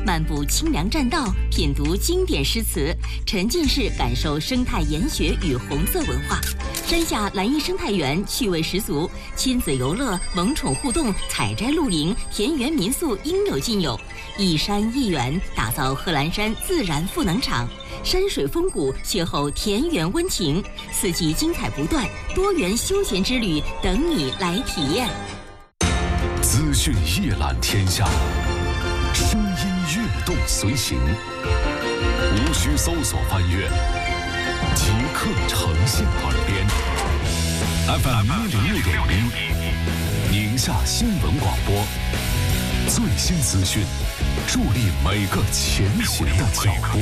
漫步清凉栈道，品读经典诗词，沉浸式感受生态研学与红色文化。山下蓝荫生态园趣味十足，亲子游乐、萌宠互动、采摘露营、田园民宿应有尽有。一山一园，打造贺兰山自然赋能场。山水风谷，邂逅田园温情，四季精彩不断，多元休闲之旅等你来体验。 资讯一览天下，声音跃动随行，无需搜索翻阅，即刻呈现耳边。FM 106.1，宁夏新闻广播，最新资讯，助力每个前行的脚步。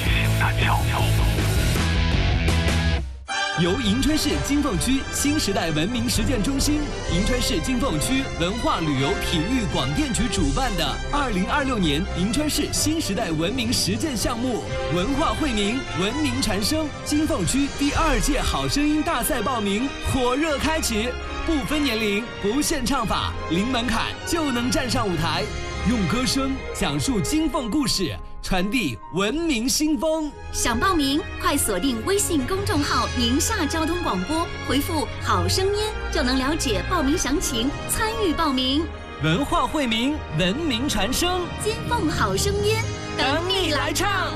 由银川市金凤区新时代文明实践中心、银川市金凤区文化旅游体育广电局主办的2026年银川市新时代文明实践项目“文化惠民，文明传声”金凤区第2届好声音大赛报名火热开启，不分年龄，不限唱法，零门槛就能站上舞台，用歌声讲述金凤故事，传递文明新风。 想报名，快锁定微信公众号“宁夏交通广播”，回复“好声音”就能了解报名详情，参与报名。 文化惠民，文明传声， 金凤好声音， 等你来唱。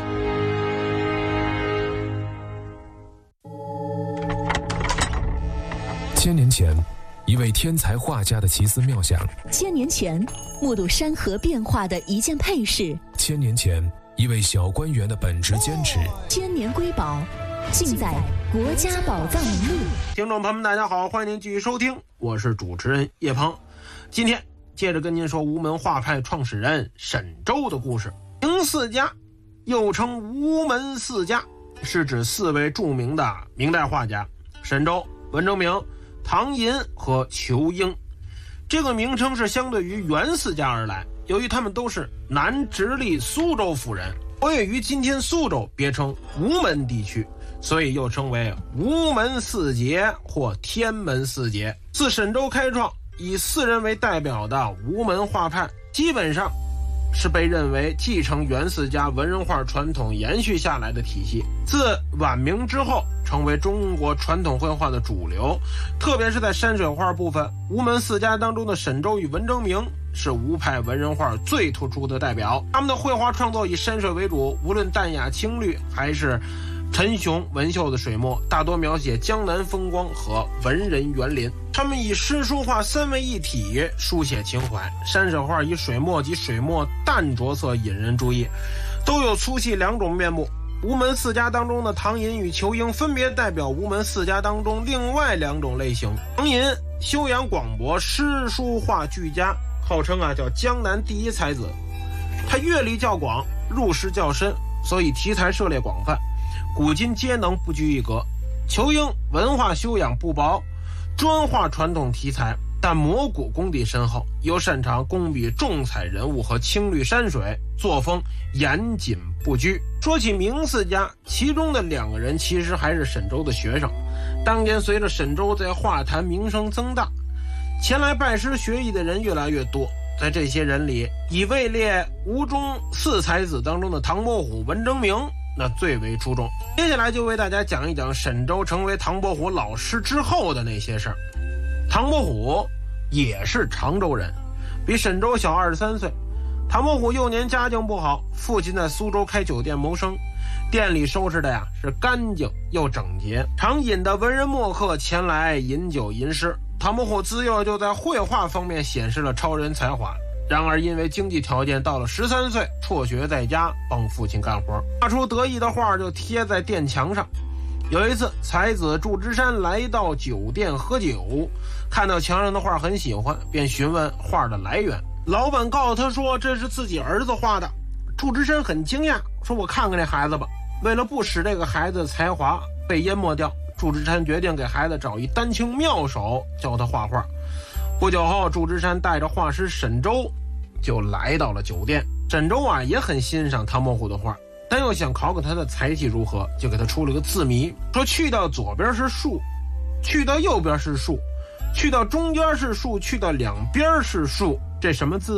千年前，一位天才画家的奇思妙想； 千年前，目睹山河变化的一件配饰； 千年前，一位小官员的本职坚持。 千年瑰宝，尽在国家宝藏名录。 听众朋友们，大家好，欢迎您继续收听，我是主持人叶鹏。今天接着跟您说吴门画派创始人沈周的故事。明四家，又称吴门四家，是指4位著名的明代画家：沈周、文征明、唐寅和仇英。这个名称是相对于袁四家而来，由于他们都是南直隶苏州府人，活跃于今天苏州，别称吴门地区，所以又称为吴门四杰或天门四杰。自沈周开创，以4人为代表的吴门画派基本上是被认为继承袁四家文人画传统延续下来的体系，自晚明之后成为中国传统绘画的主流。特别是在山水画部分，吴门四家当中的沈周与文征明是吴派文人画最突出的代表。他们的绘画创作以山水为主，无论淡雅青绿还是沉雄文秀的水墨，大多描写江南风光和文人园林。他们以诗书画3位一体书写情怀，山水画以水墨及水墨淡着色引人注意，都有粗细2种面目。吴门四家当中的唐寅与仇英分别代表吴门四家当中另外2种类型。唐寅修养广博，诗书画俱佳，号称叫江南第1才子。他阅历较广，入世较深，所以题材涉猎广泛，古今皆能不拘一格。仇英文化修养不薄，专画传统题材，但摹古功底深厚，又擅长工笔重彩人物和青绿山水，作风严谨不拘。说起明四家，其中的2个人其实还是沈周的学生。当年随着沈周在画坛名声增大，前来拜师学艺的人越来越多。在这些人里，以位列吴中4才子当中的唐伯虎、文征明那最为出众。接下来就为大家讲一讲沈周成为唐伯虎老师之后的那些事儿。唐伯虎也是常州人，比沈周小23岁。唐伯虎幼年家境不好，父亲在苏州开酒店谋生，店里收拾的是干净又整洁，常引的文人墨客前来饮酒吟诗。唐伯虎自幼就在绘画方面显示了超人才华，然而因为经济条件，到了13岁辍学在家帮父亲干活，画出得意的画就贴在店墙上。有一次，才子祝枝山来到酒店喝酒，看到墙上的画很喜欢，便询问画的来源。老板告诉他说这是自己儿子画的。祝枝山很惊讶，说我看看这孩子吧。为了不使这个孩子的才华被淹没掉，祝枝山决定给孩子找一丹青妙手教他画画。不久后，祝枝山带着画师沈周就来到了酒店。沈周也很欣赏唐伯虎的画，但又想考考他的才气如何，就给他出了个字谜，说去到左边是树，去到右边是树，去到中间是树，去到两边是树，这什么字啊？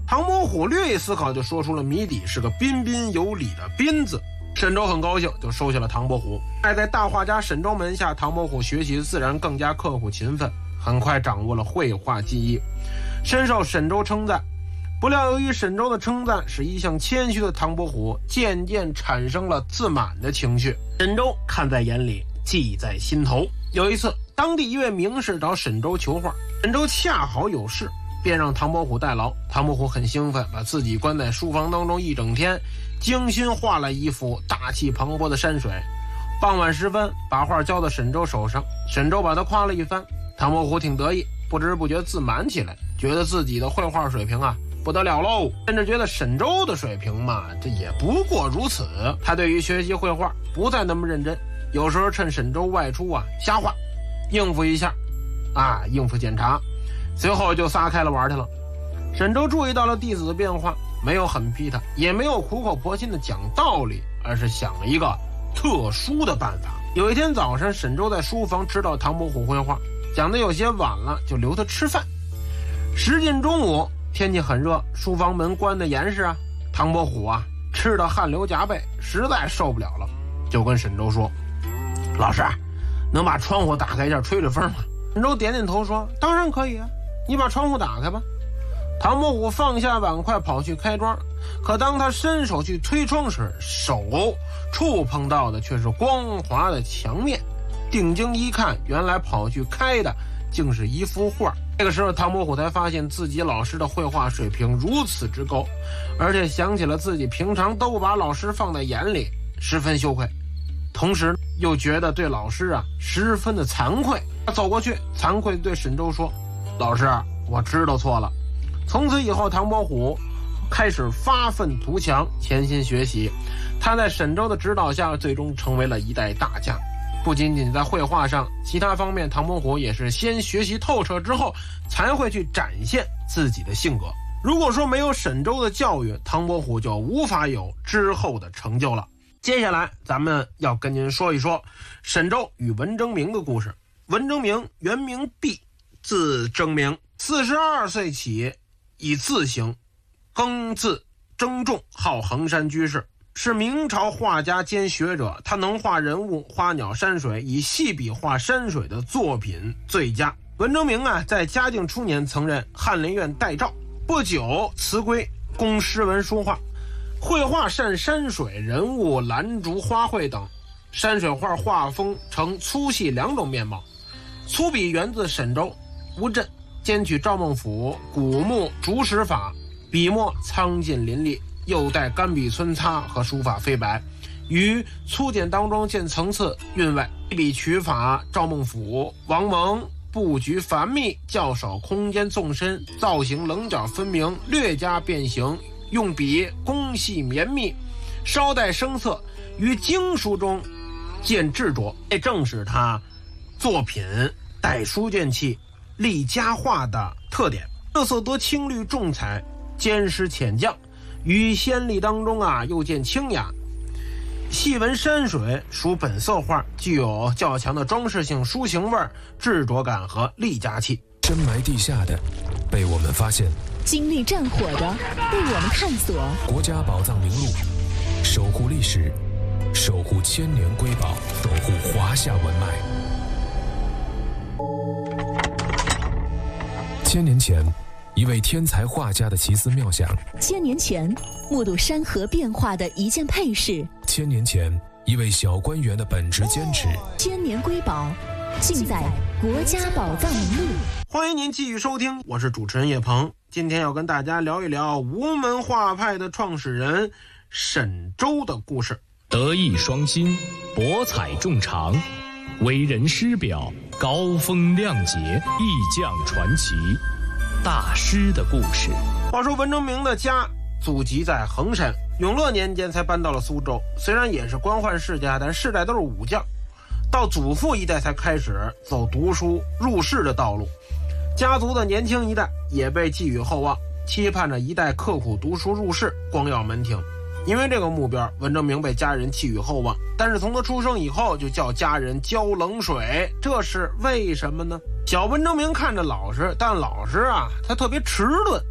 唐伯虎略一思考就说出了谜底，是个彬彬有礼的彬字。沈周很高兴，就收下了唐伯虎。在大画家沈周门下，唐伯虎学习自然更加刻苦勤奋，很快掌握了绘画技艺，深受沈周称赞。不料由于沈周的称赞，使一向谦虚的唐伯虎渐渐产生了自满的情绪。沈周看在眼里，记在心头。有一次，当地一位名士找沈周求画，沈周恰好有事，便让唐伯虎代劳。唐伯虎很兴奋，把自己关在书房当中一整天，精心画了一幅大气磅礴的山水。傍晚时分，把画交到沈周手上，沈周把他夸了一番。唐伯虎挺得意，不知不觉自满起来，觉得自己的绘画水平不得了喽，甚至觉得沈周的水平这也不过如此。他对于学习绘画不再那么认真，有时候趁沈周外出瞎画，应付一下应付检查，随后就撒开了玩去了。沈周注意到了弟子的变化，没有狠批他，也没有苦口婆心的讲道理，而是想了一个特殊的办法。有一天早上，沈周在书房指导唐伯虎绘画，讲得有些晚了，就留他吃饭。时近中午，天气很热，书房门关得严实唐伯虎吃得汗流浃背，实在受不了了，就跟沈周说：“老师，能把窗户打开一下吹吹风吗？”沈周点点头说：“当然可以你把窗户打开吧。”唐伯虎放下碗筷跑去开窗，可当他伸手去推窗时，手触碰到的却是光滑的墙面。定睛一看，原来跑去开的竟是一幅画。这个时候，唐伯虎才发现自己老师的绘画水平如此之高，而且想起了自己平常都不把老师放在眼里，十分羞愧，同时又觉得对老师十分的惭愧。他走过去，惭愧地对沈周说：“老师，我知道错了。”从此以后，唐伯虎开始发愤图强，潜心学习。他在沈周的指导下，最终成为了一代大家。不仅仅在绘画上，其他方面唐伯虎也是先学习透彻之后，才会去展现自己的性格。如果说没有沈周的教育，唐伯虎就无法有之后的成就了。接下来咱们要跟您说一说沈周与文征明的故事。文征明原名毕，字征明，42岁起以字行，庚字征仲，号衡山居士，是明朝画家兼学者。他能画人物、花鸟、山水，以细笔画山水的作品最佳。文征明在嘉靖初年曾任翰林院待诏，不久辞归，供诗文书画。绘画善山水、人物、兰竹、花卉等。山水画画风呈粗细两种面貌。粗笔源自沈周、乌镇，兼取赵孟頫古木竹石法，笔墨苍劲淋漓，又带干笔皴擦和书法飞白，于粗简当中见层次韵味。笔取法赵孟頫、王蒙，布局繁密，较少空间纵深，造型棱角分明，略加变形，用笔工细绵密，稍带生涩，于经书中见执着。这正是他作品带书卷气、立佳画的特点。色色多青绿重彩，兼施浅绛，于鲜丽当中又见清雅。细纹山水属本色画，具有较强的装饰性、抒情味、执着感和立佳气。 深埋地下的被我们发现， 经历战火的被我们探索。 国家宝藏名录，守护历史，守护千年瑰宝，守护华夏文脉。1000年前，一位天才画家的奇思妙想 ；1000年前，目睹山河变化的一件配饰 ；1000年前，一位小官员的本职坚持。 千年瑰宝，尽在国家宝藏名录。 欢迎您继续收听，我是主持人叶鹏。今天要跟大家聊一聊吴门画派的创始人沈周的故事。 德艺双馨，博采众长，为人师表，高风亮节，艺匠传奇，大师的故事。 话说文征明的家祖籍在衡山，永乐年间才搬到了苏州。虽然也是官宦世家，但世代都是武将，到祖父一代才开始走读书入仕的道路。家族的年轻一代也被寄予厚望，期盼着一代刻苦读书入仕，光耀门庭。因为这个目标，文征明被家人寄予厚望，但是从他出生以后就叫家人浇冷水，这是为什么呢？小文征明看着老实，但老实他特别迟钝，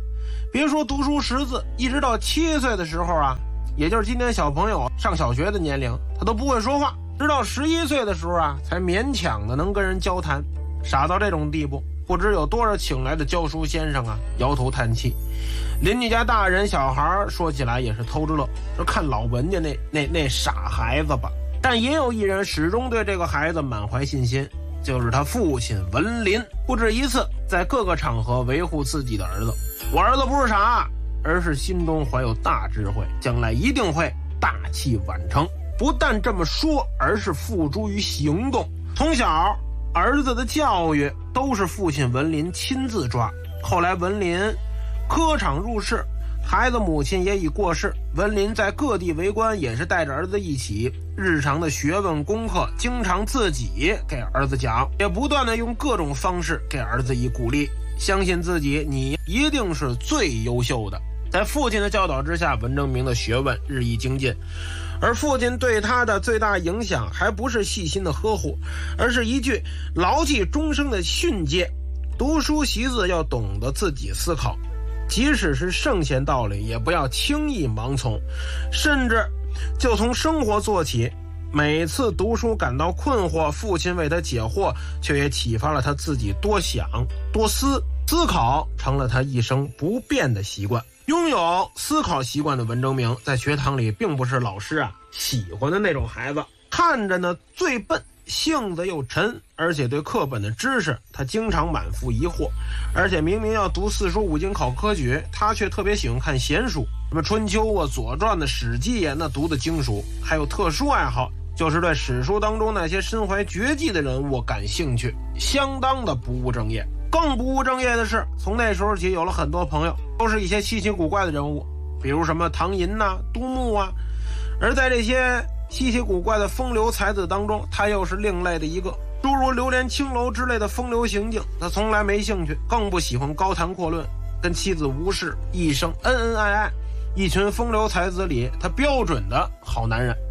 别说读书识字，一直到7岁的时候啊，也就是今天小朋友上小学的年龄，他都不会说话。直到11岁的时候啊，才勉强的能跟人交谈。傻到这种地步，不知有多少请来的教书先生啊摇头叹气。邻居家大人小孩说起来也是偷着乐，说看老文家那傻孩子吧。但也有一人始终对这个孩子满怀信心，就是他父亲文林，不止一次在各个场合维护自己的儿子。我儿子不是傻，而是心中怀有大智慧，将来一定会大器晚成。不但这么说，而是付诸于行动。从小儿子的教育都是父亲文林亲自抓。后来文林科场入仕，孩子母亲也已过世，文林在各地为官，也是带着儿子一起，日常的学问功课经常自己给儿子讲，也不断的用各种方式给儿子以鼓励，相信自己，你一定是最优秀的。在父亲的教导之下，文征明的学问日益精进，而父亲对他的最大影响还不是细心的呵护，而是一句牢记终生的训诫：读书习字要懂得自己思考，即使是圣贤道理也不要轻易盲从，甚至就从生活做起。每次读书感到困惑，父亲为他解惑，却也启发了他自己多想多思考，成了他一生不变的习惯。拥有思考习惯的文征明在学堂里并不是老师喜欢的那种孩子，看着呢最笨，性子又沉，而且对课本的知识他经常满腹疑惑。而且明明要读四书五经考科举，他却特别喜欢看闲书，什么春秋啊、左传的、史记啊，那读的精熟。还有特殊爱好，就是对史书当中那些身怀绝技的人物感兴趣，相当的不务正业。更不务正业的是，从那时候起有了很多朋友，都是一些稀奇古怪的人物，比如什么唐寅杜牧啊。而在这些稀奇古怪的风流才子当中，他又是另类的一个。诸如流连青楼之类的风流行径，他从来没兴趣，更不喜欢高谈阔论，跟妻子无事，一生恩恩爱爱。一群风流才子里，他标准的好男人。